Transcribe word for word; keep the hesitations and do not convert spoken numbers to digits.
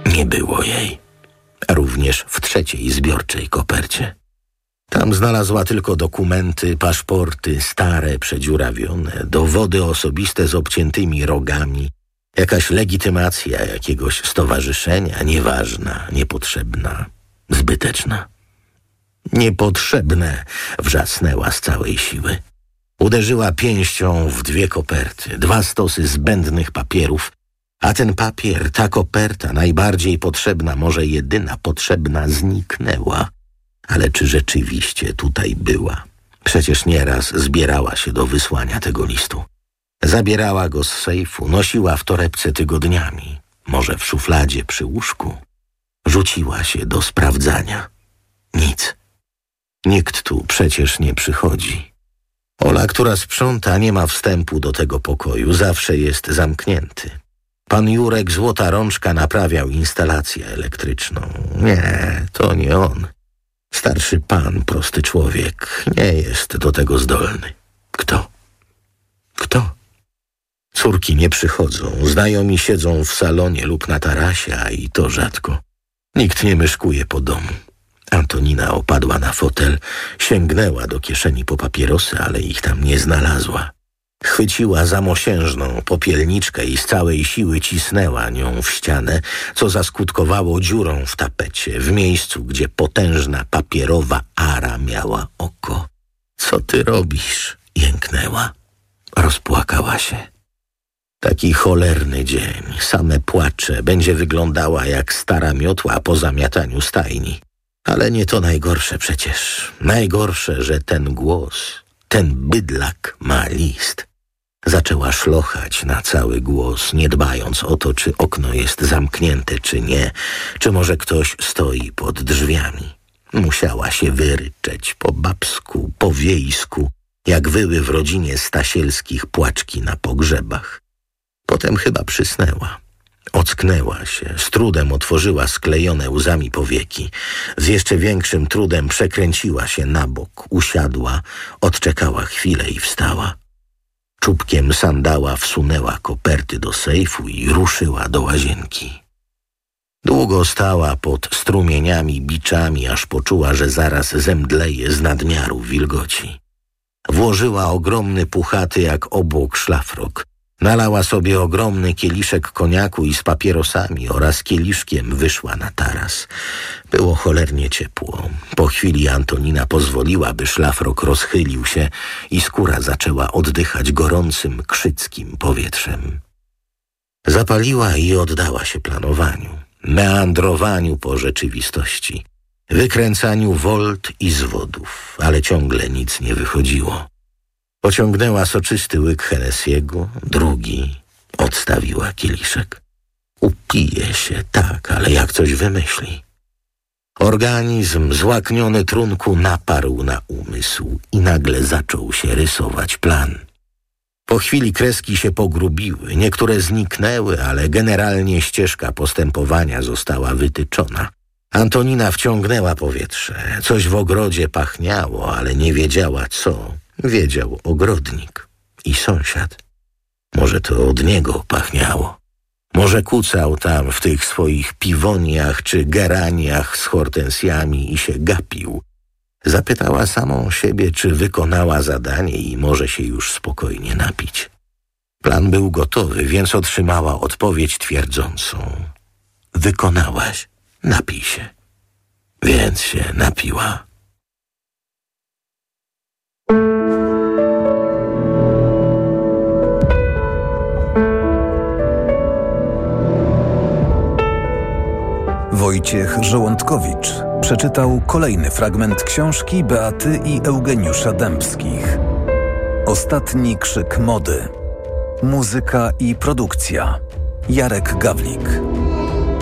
Nie było jej. Również w trzeciej zbiorczej kopercie. Tam znalazła tylko dokumenty, paszporty, stare, przedziurawione, dowody osobiste z obciętymi rogami, jakaś legitymacja jakiegoś stowarzyszenia, nieważna, niepotrzebna, zbyteczna. Niepotrzebne, wrzasnęła z całej siły. Uderzyła pięścią w dwie koperty, dwa stosy zbędnych papierów, a ten papier, ta koperta, najbardziej potrzebna, może jedyna potrzebna, zniknęła. Ale czy rzeczywiście tutaj była? Przecież nieraz zbierała się do wysłania tego listu. Zabierała go z sejfu, nosiła w torebce tygodniami, może w szufladzie przy łóżku. Rzuciła się do sprawdzania. Nic. Nikt tu przecież nie przychodzi. Ola, która sprząta, nie ma wstępu do tego pokoju, zawsze jest zamknięty. Pan Jurek Złota Rączka naprawiał instalację elektryczną. Nie, to nie on. Starszy pan, prosty człowiek, nie jest do tego zdolny. Kto? Kto? Córki nie przychodzą, znajomi siedzą w salonie lub na tarasie, a i to rzadko. Nikt nie myszkuje po domu. Antonina opadła na fotel, sięgnęła do kieszeni po papierosy, ale ich tam nie znalazła. Chwyciła za mosiężną popielniczkę i z całej siły cisnęła nią w ścianę, co zaskutkowało dziurą w tapecie, w miejscu, gdzie potężna papierowa ara miała oko. Co ty robisz? Jęknęła. Rozpłakała się. Taki cholerny dzień, same płacze, będzie wyglądała jak stara miotła po zamiataniu stajni. Ale nie to najgorsze przecież. Najgorsze, że ten głos, ten bydlak ma list. Zaczęła szlochać na cały głos, nie dbając o to, czy okno jest zamknięte, czy nie, czy może ktoś stoi pod drzwiami. Musiała się wyryczeć po babsku, po wiejsku, jak wyły w rodzinie Stasielskich płaczki na pogrzebach. Potem chyba przysnęła. Ocknęła się, z trudem otworzyła sklejone łzami powieki. Z jeszcze większym trudem przekręciła się na bok, usiadła, odczekała chwilę i wstała. Czubkiem sandała wsunęła koperty do sejfu i ruszyła do łazienki. Długo stała pod strumieniami, biczami, aż poczuła, że zaraz zemdleje z nadmiaru wilgoci. Włożyła ogromny, puchaty jak obłok szlafrok. Nalała sobie ogromny kieliszek koniaku i z papierosami oraz kieliszkiem wyszła na taras. Było cholernie ciepło. Po chwili Antonina pozwoliła, by szlafrok rozchylił się i skóra zaczęła oddychać gorącym, krzyckim powietrzem. Zapaliła i oddała się planowaniu, meandrowaniu po rzeczywistości, wykręcaniu wolt i zwodów, ale ciągle nic nie wychodziło. Pociągnęła soczysty łyk Henessiego, drugi, odstawiła kieliszek. Upije się, tak, ale jak coś wymyśli. Organizm złakniony trunku naparł na umysł i nagle zaczął się rysować plan. Po chwili kreski się pogrubiły, niektóre zniknęły, ale generalnie ścieżka postępowania została wytyczona. Antonina wciągnęła powietrze. Coś w ogrodzie pachniało, ale nie wiedziała co. Wiedział ogrodnik i sąsiad. Może to od niego pachniało. Może kucał tam w tych swoich piwoniach czy geraniach z hortensjami i się gapił. Zapytała samą siebie, czy wykonała zadanie i może się już spokojnie napić. Plan był gotowy, więc otrzymała odpowiedź twierdzącą. Wykonałaś, napij się. Więc się napiła. Wojciech Żołądkowicz przeczytał kolejny fragment książki Beaty i Eugeniusza Dębskich. Ostatni krzyk mody. Muzyka i produkcja. Jarek Gawlik.